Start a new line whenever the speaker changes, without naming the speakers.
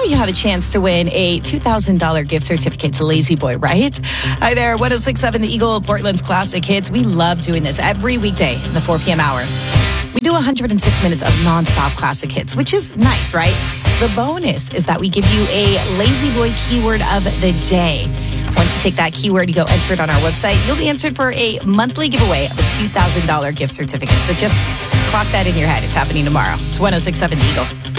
you have a chance to win a $2,000 gift certificate to Lazy Boy, right? Hi there, 106.7 The Eagle, Portland's classic hits. We love doing this every weekday in the 4 p.m. hour. We do 106 minutes of nonstop classic hits, which is nice, right? The bonus is that we give you a Lazy Boy keyword of the day. Once you take that keyword, you go enter it on our website, you'll be entered for a monthly giveaway of a $2,000 gift certificate. So just clock that in your head. It's happening tomorrow. It's 106.7 The Eagle.